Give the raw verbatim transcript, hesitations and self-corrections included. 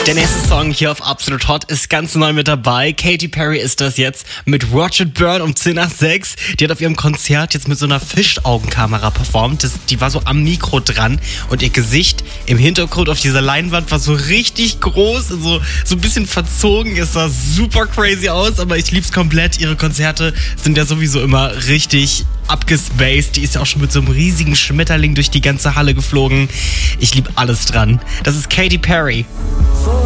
Der nächste Song hier auf Absolut Hot ist ganz neu mit dabei. Katy Perry ist das jetzt mit Watch It Burn um zehn nach sechs. Die hat auf ihrem Konzert jetzt mit so einer Fischaugenkamera performt. Das, die war so am Mikro dran und ihr Gesicht im Hintergrund auf dieser Leinwand war so richtig groß und so, so ein bisschen verzogen. Es sah super crazy aus, aber ich lieb's komplett. Ihre Konzerte sind ja sowieso immer richtig abgespaced. Die ist ja auch schon mit so einem riesigen Schmetterling durch die ganze Halle geflogen. Ich lieb alles dran. Das ist Katy Perry.